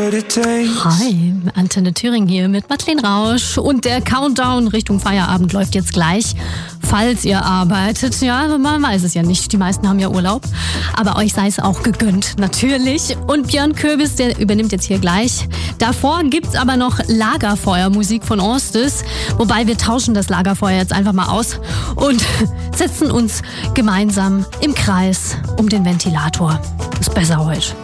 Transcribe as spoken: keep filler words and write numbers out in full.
Hi, Antenne Thüringen hier mit Madeleine Rausch und der Countdown Richtung Feierabend läuft jetzt gleich. Falls ihr arbeitet, ja, man weiß es ja nicht, die meisten haben ja Urlaub, aber euch sei es auch gegönnt, natürlich. Und Björn Köbis, der übernimmt jetzt hier gleich. Davor gibt's aber noch Lagerfeuermusik von Orstes, wobei wir tauschen das Lagerfeuer jetzt einfach mal aus und setzen uns gemeinsam im Kreis um den Ventilator. Ist besser heute.